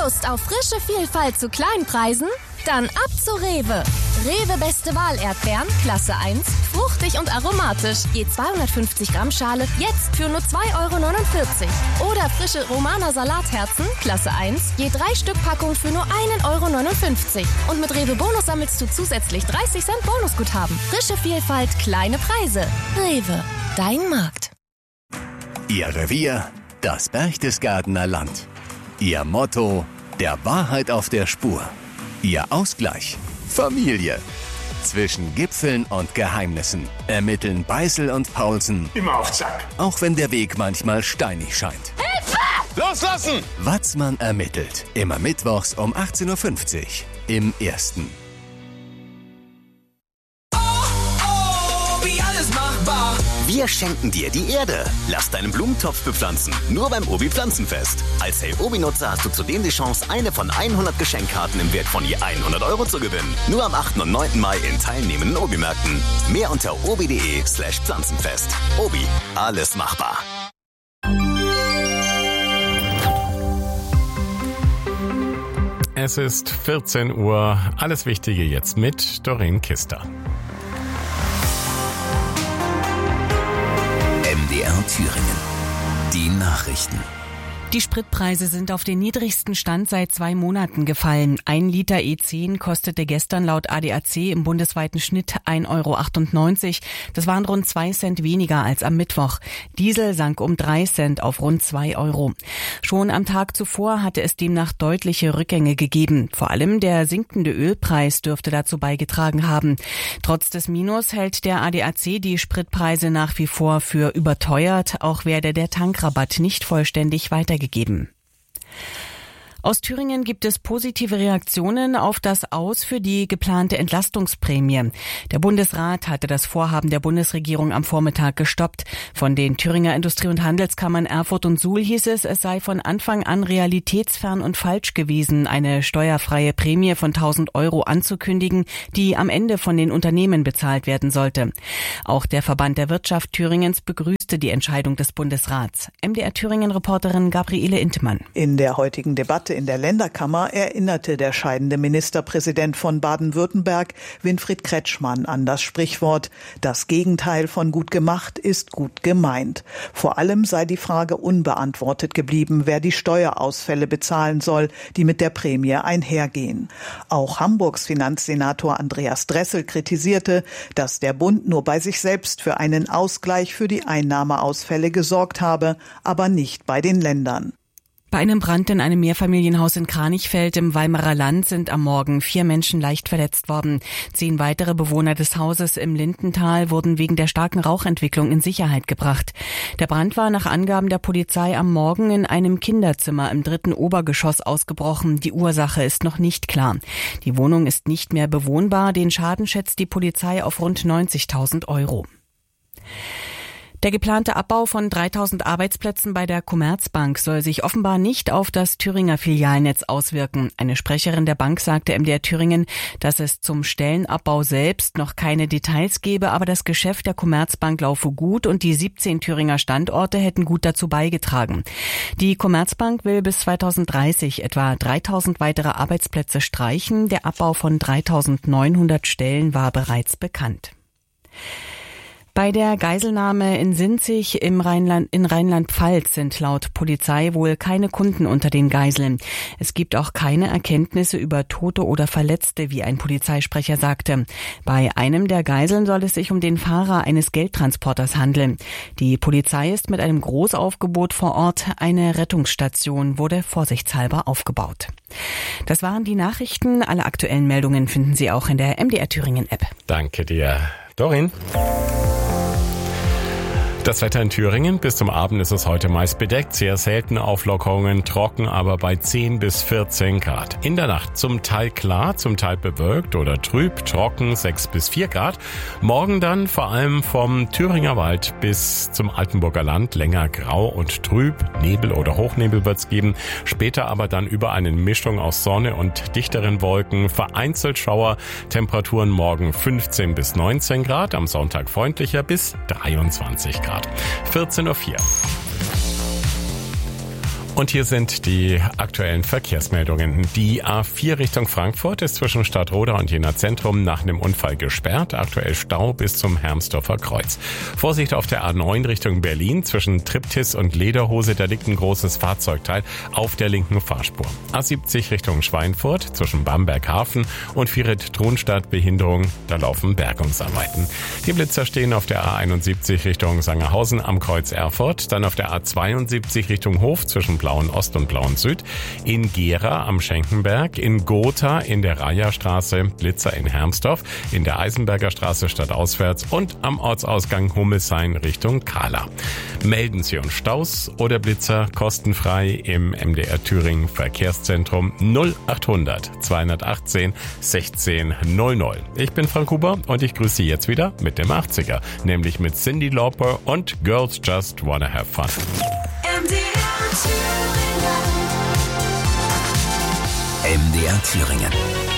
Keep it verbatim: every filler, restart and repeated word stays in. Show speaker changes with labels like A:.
A: Lust auf frische Vielfalt zu Kleinpreisen? Dann ab zu Rewe. Rewe Beste Wahl Erdbeeren, Klasse eins, fruchtig und aromatisch. Je zweihundertfünfzig Gramm Schale, jetzt für nur zwei Euro neunundvierzig. Oder frische Romaner Salatherzen, Klasse eins, je drei Stück Packung für nur ein Euro neunundfünfzig. Und mit Rewe Bonus sammelst du zusätzlich dreißig Cent Bonusguthaben. Frische Vielfalt, kleine Preise. Rewe, dein Markt.
B: Ihr Revier, das Berchtesgadener Land. Ihr Motto, der Wahrheit auf der Spur. Ihr Ausgleich, Familie. Zwischen Gipfeln und Geheimnissen ermitteln Beißel und Paulsen.
C: Immer auf Zack.
B: Auch wenn der Weg manchmal steinig scheint.
C: Hilfe! Loslassen!
B: Watzmann ermittelt. Immer mittwochs um achtzehn Uhr fünfzig im Ersten.
D: Wir schenken dir die Erde. Lass deinen Blumentopf bepflanzen. Nur beim Obi Pflanzenfest. Als Hey Obi-Nutzer hast du zudem die Chance, eine von hundert Geschenkkarten im Wert von je hundert Euro zu gewinnen. Nur am achten und neunten Mai in teilnehmenden Obi-Märkten. Mehr unter obi.de slash Pflanzenfest. Obi, alles machbar.
E: Es ist vierzehn Uhr. Alles Wichtige jetzt mit Doreen Kister.
B: M D R Thüringen. Die Nachrichten.
F: Die Spritpreise sind auf den niedrigsten Stand seit zwei Monaten gefallen. Ein Liter E zehn kostete gestern laut A D A C im bundesweiten Schnitt ein Euro achtundneunzig. Das waren rund zwei Cent weniger als am Mittwoch. Diesel sank um drei Cent auf rund zwei Euro. Schon am Tag zuvor hatte es demnach deutliche Rückgänge gegeben. Vor allem der sinkende Ölpreis dürfte dazu beigetragen haben. Trotz des Minus hält der A D A C die Spritpreise nach wie vor für überteuert. Auch werde der Tankrabatt nicht vollständig weitergegeben. gegeben. Aus Thüringen gibt es positive Reaktionen auf das Aus für die geplante Entlastungsprämie. Der Bundesrat hatte das Vorhaben der Bundesregierung am Vormittag gestoppt. Von den Thüringer Industrie- und Handelskammern Erfurt und Suhl hieß es, es sei von Anfang an realitätsfern und falsch gewesen, eine steuerfreie Prämie von tausend Euro anzukündigen, die am Ende von den Unternehmen bezahlt werden sollte. Auch der Verband der Wirtschaft Thüringens begrüßte die Entscheidung des Bundesrats. M D R Thüringen-Reporterin Gabriele Intemann.
G: In der heutigen Debatte in der Länderkammer erinnerte der scheidende Ministerpräsident von Baden-Württemberg, Winfried Kretschmann, an das Sprichwort: Das Gegenteil von gut gemacht ist gut gemeint. Vor allem sei die Frage unbeantwortet geblieben, wer die Steuerausfälle bezahlen soll, die mit der Prämie einhergehen. Auch Hamburgs Finanzsenator Andreas Dressel kritisierte, dass der Bund nur bei sich selbst für einen Ausgleich für die Einnahmeausfälle gesorgt habe, aber nicht bei den Ländern.
F: Bei einem Brand in einem Mehrfamilienhaus in Kranichfeld im Weimarer Land sind am Morgen vier Menschen leicht verletzt worden. Zehn weitere Bewohner des Hauses im Lindental wurden wegen der starken Rauchentwicklung in Sicherheit gebracht. Der Brand war nach Angaben der Polizei am Morgen in einem Kinderzimmer im dritten Obergeschoss ausgebrochen. Die Ursache ist noch nicht klar. Die Wohnung ist nicht mehr bewohnbar. Den Schaden schätzt die Polizei auf rund neunzigtausend Euro. Der geplante Abbau von dreitausend Arbeitsplätzen bei der Commerzbank soll sich offenbar nicht auf das Thüringer Filialnetz auswirken. Eine Sprecherin der Bank sagte M D R Thüringen, dass es zum Stellenabbau selbst noch keine Details gebe, aber das Geschäft der Commerzbank laufe gut und die siebzehn Thüringer Standorte hätten gut dazu beigetragen. Die Commerzbank will bis zweitausenddreißig etwa dreitausend weitere Arbeitsplätze streichen. Der Abbau von dreitausendneunhundert Stellen war bereits bekannt. Bei der Geiselnahme in Sinzig im Rheinland, in Rheinland-Pfalz sind laut Polizei wohl keine Kunden unter den Geiseln. Es gibt auch keine Erkenntnisse über Tote oder Verletzte, wie ein Polizeisprecher sagte. Bei einem der Geiseln soll es sich um den Fahrer eines Geldtransporters handeln. Die Polizei ist mit einem Großaufgebot vor Ort. Eine Rettungsstation wurde vorsichtshalber aufgebaut. Das waren die Nachrichten. Alle aktuellen Meldungen finden Sie auch in der M D R Thüringen App.
E: Danke dir, Doreen. Das Wetter in Thüringen. Bis zum Abend ist es heute meist bedeckt. Sehr selten Auflockerungen, trocken, aber bei zehn bis vierzehn Grad. In der Nacht zum Teil klar, zum Teil bewölkt oder trüb, trocken, sechs bis vier Grad. Morgen dann vor allem vom Thüringer Wald bis zum Altenburger Land länger grau und trüb. Nebel oder Hochnebel wird's geben. Später aber dann über eine Mischung aus Sonne und dichteren Wolken. Vereinzelt Schauer. Temperaturen morgen fünfzehn bis neunzehn Grad. Am Sonntag freundlicher bis dreiundzwanzig Grad. vierzehn Uhr vier. Und hier sind die aktuellen Verkehrsmeldungen. Die A vier Richtung Frankfurt ist zwischen Stadtroda und Jena Zentrum nach einem Unfall gesperrt. Aktuell Stau bis zum Hermsdorfer Kreuz. Vorsicht auf der A neun Richtung Berlin zwischen Triptis und Lederhose. Da liegt ein großes Fahrzeugteil auf der linken Fahrspur. A siebzig Richtung Schweinfurt zwischen Bamberg-Hafen und Viret-Tronstadt Behinderung. Da laufen Bergungsarbeiten. Die Blitzer stehen auf der A einundsiebzig Richtung Sangerhausen am Kreuz Erfurt. Dann auf der A zweiundsiebzig Richtung Hof zwischen Blauen Ost und Blauen Süd, in Gera am Schenkenberg, in Gotha in der Reiherstraße, Blitzer in Hermsdorf, in der Eisenberger Straße stadtauswärts und am Ortsausgang Hummelshain Richtung Kahla. Melden Sie uns Staus oder Blitzer kostenfrei im M D R Thüringen Verkehrszentrum null achthundert zweihundertachtzehn sechzehn null null. Ich bin Frank Huber und ich grüße Sie jetzt wieder mit dem achtziger, nämlich mit Cyndi Lauper und Girls Just Wanna Have Fun.
D: M D R Thüringen.